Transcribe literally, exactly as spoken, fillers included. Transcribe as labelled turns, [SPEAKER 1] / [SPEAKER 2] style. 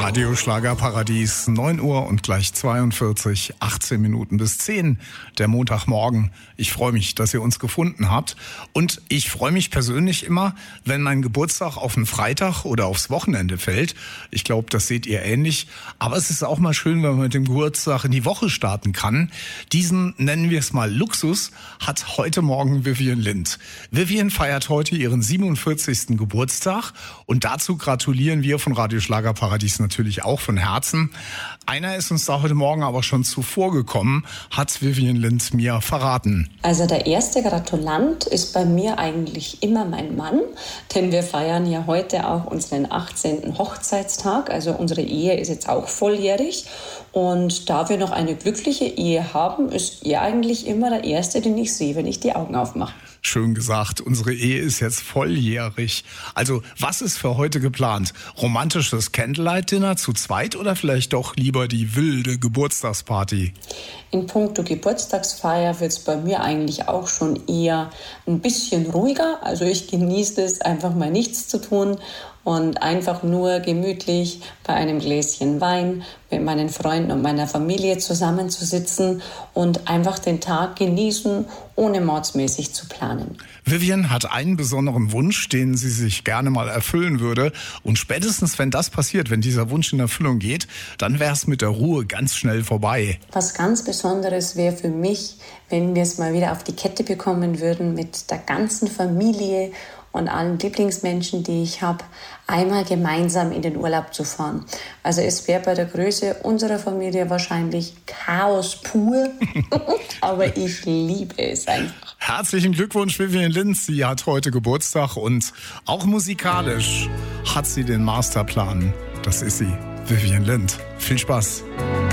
[SPEAKER 1] Radio Schlagerparadies, neun Uhr und gleich zweiundvierzig, achtzehn Minuten bis zehn, der Montagmorgen. Ich freue mich, dass ihr uns gefunden habt. Und ich freue mich persönlich immer, wenn mein Geburtstag auf einen Freitag oder aufs Wochenende fällt. Ich glaube, das seht ihr ähnlich. Aber es ist auch mal schön, wenn man mit dem Geburtstag in die Woche starten kann. Diesen, nennen wir es mal Luxus, hat heute Morgen Vivian Lind. Vivian feiert heute ihren siebenundvierzigsten Geburtstag und dazu gratulieren wir von Radio Schlagerparadies natürlich auch von Herzen. Einer ist uns da heute Morgen aber schon zuvor gekommen, hat Vivian Lind mir verraten.
[SPEAKER 2] Also der erste Gratulant ist bei mir eigentlich immer mein Mann, denn wir feiern ja heute auch unseren achtzehnten Hochzeitstag. Also unsere Ehe ist jetzt auch volljährig und da wir noch eine glückliche Ehe haben, ist er eigentlich immer der Erste, den ich sehe, wenn ich die Augen aufmache.
[SPEAKER 1] Schön gesagt, unsere Ehe ist jetzt volljährig. Also, was ist für heute geplant? Romantisches Candlelight-Dinner zu zweit oder vielleicht doch lieber die wilde Geburtstagsparty?
[SPEAKER 2] In puncto Geburtstagsfeier wird es bei mir eigentlich auch schon eher ein bisschen ruhiger. Also ich genieße es, einfach mal nichts zu tun und einfach nur gemütlich bei einem Gläschen Wein mit meinen Freunden und meiner Familie zusammenzusitzen und einfach den Tag genießen, ohne mordsmäßig zu planen.
[SPEAKER 1] Vivian hat einen besonderen Wunsch, den sie sich gerne mal erfüllen würde. Und spätestens, wenn das passiert, wenn dieser Wunsch in Erfüllung geht, dann wäre es mit der Ruhe ganz schnell vorbei.
[SPEAKER 2] Was ganz Besonderes wäre für mich, wenn wir es mal wieder auf die Kette bekommen würden, mit der ganzen Familie und allen Lieblingsmenschen, die ich habe, einmal gemeinsam in den Urlaub zu fahren. Also es wäre bei der Größe unserer Familie wahrscheinlich Chaos pur, aber ich liebe es einfach.
[SPEAKER 1] Herzlichen Glückwunsch, Vivian Lind. Sie hat heute Geburtstag und auch musikalisch hat sie den Masterplan. Das ist sie, Vivian Lind. Viel Spaß.